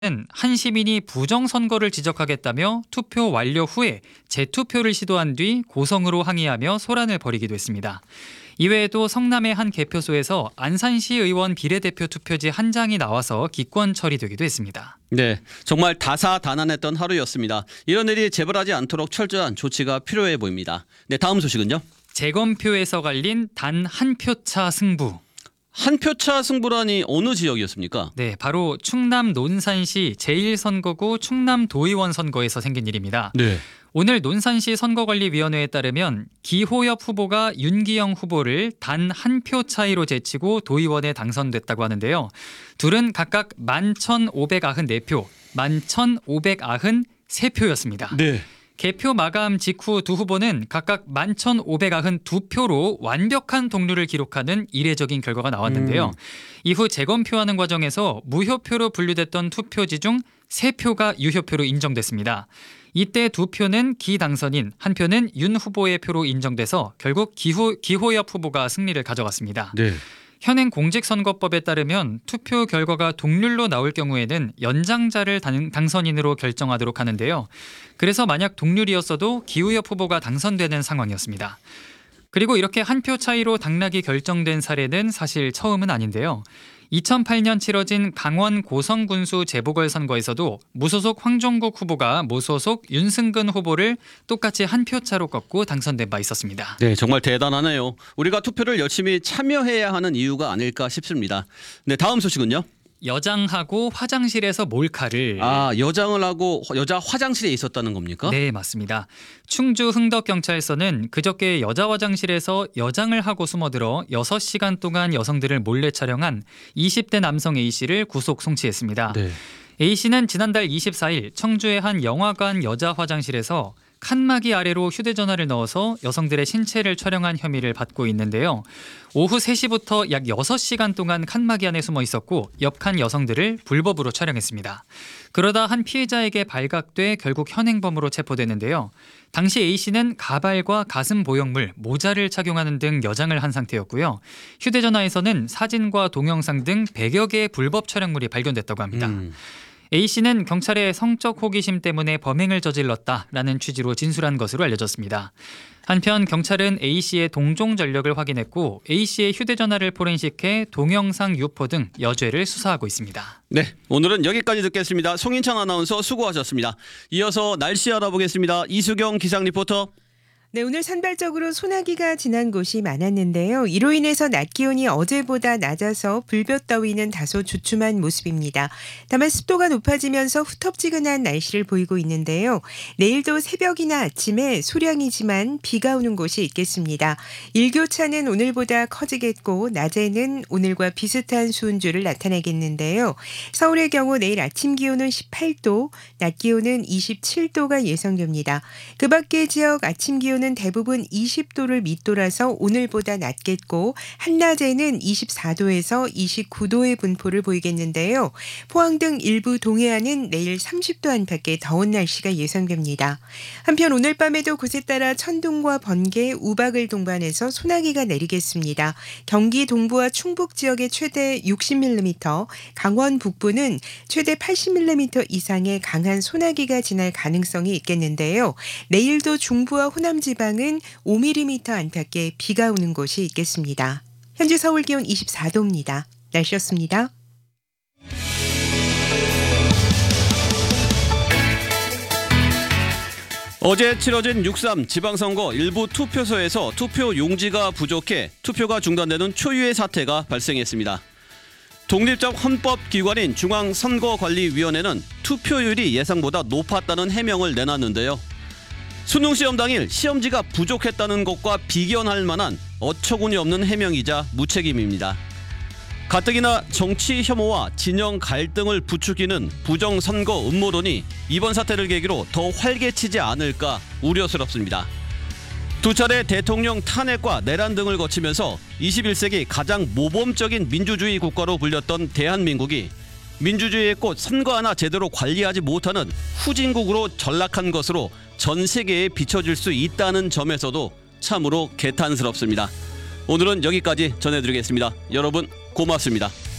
한 시민이 부정선거를 지적하겠다며 투표 완료 후에 재투표를 시도한 뒤 고성으로 항의하며 소란을 벌이기도 했습니다. 이외에도 성남의 한 개표소에서 안산시 의원 비례대표 투표지 한 장이 나와서 기권 처리되기도 했습니다. 네, 정말 다사다난했던 하루였습니다. 이런 일이 재발하지 않도록 철저한 조치가 필요해 보입니다. 네, 다음 소식은요. 재검표에서 갈린 단 한 표차 승부. 한 표차 승부라니 어느 지역이었습니까? 네, 바로 충남 논산시 제1선거구 충남도의원 선거에서 생긴 일입니다. 네. 오늘 논산시 선거관리위원회에 따르면 기호엽 후보가 윤기영 후보를 단 한 표 차이로 제치고 도의원에 당선됐다고 하는데요. 둘은 각각 11,594표, 11,593표였습니다. 네. 개표 마감 직후 두 후보는 각각 11,592표로 완벽한 동률을 기록하는 이례적인 결과가 나왔는데요. 이후 재검표하는 과정에서 무효표로 분류됐던 투표지 중 3표가 유효표로 인정됐습니다. 이때 2표는 기 당선인, 1표는 윤 후보의 표로 인정돼서 결국 기호엽 후보가 승리를 가져갔습니다. 네. 현행 공직선거법에 따르면 투표 결과가 동률로 나올 경우에는 연장자를 당선인으로 결정하도록 하는데요. 그래서 만약 동률이었어도 기호엽 후보가 당선되는 상황이었습니다. 그리고 이렇게 한 표 차이로 당락이 결정된 사례는 사실 처음은 아닌데요. 2008년 치러진 강원 고성군수 재보궐선거에서도 무소속 황종국 후보가 무소속 윤승근 후보를 똑같이 한 표 차로 꺾고 당선된 바 있었습니다. 네, 정말 대단하네요. 우리가 투표를 열심히 참여해야 하는 이유가 아닐까 싶습니다. 네, 다음 소식은요. 여장하고 화장실에서 몰카를. 여장을 하고 여자 화장실에 있었다는 겁니까? 네, 맞습니다. 충주 흥덕경찰서는 그저께 여자 화장실에서 여장을 하고 숨어들어 6시간 동안 여성들을 몰래 촬영한 20대 남성 A씨를 구속 송치했습니다. 네. A씨는 지난달 24일 청주의 한 영화관 여자 화장실에서 칸막이 아래로 휴대전화를 넣어서 여성들의 신체를 촬영한 혐의를 받고 있는데요. 오후 3시부터 약 6시간 동안 칸막이 안에 숨어 있었고 옆칸 여성들을 불법으로 촬영했습니다. 그러다 한 피해자에게 발각돼 결국 현행범으로 체포됐는데요. 당시 A씨는 가발과 가슴 보형물, 모자를 착용하는 등 여장을 한 상태였고요. 휴대전화에서는 사진과 동영상 등 100여 개의 불법 촬영물이 발견됐다고 합니다. A씨는 경찰의 성적 호기심 때문에 범행을 저질렀다라는 취지로 진술한 것으로 알려졌습니다. 한편 경찰은 A씨의 동종 전력을 확인했고 A씨의 휴대전화를 포렌식해 동영상 유포 등 여죄를 수사하고 있습니다. 네, 오늘은 여기까지 듣겠습니다. 송인창 아나운서 수고하셨습니다. 이어서 날씨 알아보겠습니다. 이수경 기상 리포터. 네, 오늘 산발적으로 소나기가 지난 곳이 많았는데요. 이로 인해서 낮 기온이 어제보다 낮아서 불볕 더위는 다소 주춤한 모습입니다. 다만 습도가 높아지면서 후텁지근한 날씨를 보이고 있는데요. 내일도 새벽이나 아침에 소량이지만 비가 오는 곳이 있겠습니다. 일교차는 오늘보다 커지겠고 낮에는 오늘과 비슷한 수은주를 나타내겠는데요. 서울의 경우 내일 아침 기온은 18도, 낮 기온은 27도가 예상됩니다. 그 밖의 지역 아침 기온은 대부분 20도를 밑돌아서 오늘보다 낮겠고 한낮에는 24도에서 29도의 분포를 보이겠는데요. 포항 등 일부 동해안은 내일 30도 안팎의 더운 날씨가 예상됩니다. 한편 오늘 밤에도 곳에 따라 천둥과 번개, 우박을 동반해서 소나기가 내리겠습니다. 경기 동부와 충북 지역에 최대 60mm, 강원 북부는 최대 80mm 이상의 강한 소나기가 지날 가능성이 있겠는데요. 내일도 중부와 호남 지방은 5mm 안팎의 비가 오는 곳이 있겠습니다. 현재 서울 기온 24도입니다. 날씨였습니다. 어제 치러진 6.3 지방선거 일부 투표소에서 투표 용지가 부족해 투표가 중단되는 초유의 사태가 발생했습니다. 독립적 헌법기관인 중앙선거관리위원회는 투표율이 예상보다 높았다는 해명을 내놨는데요. 수능시험 당일 시험지가 부족했다는 것과 비견할 만한 어처구니 없는 해명이자 무책임입니다. 가뜩이나 정치 혐오와 진영 갈등을 부추기는 부정선거 음모론이 이번 사태를 계기로 더 활개치지 않을까 우려스럽습니다. 두 차례 대통령 탄핵과 내란 등을 거치면서 21세기 가장 모범적인 민주주의 국가로 불렸던 대한민국이 민주주의의 꽃 선거 하나 제대로 관리하지 못하는 후진국으로 전락한 것으로 전 세계에 비춰질 수 있다는 점에서도 참으로 개탄스럽습니다. 오늘은 여기까지 전해드리겠습니다. 여러분 고맙습니다.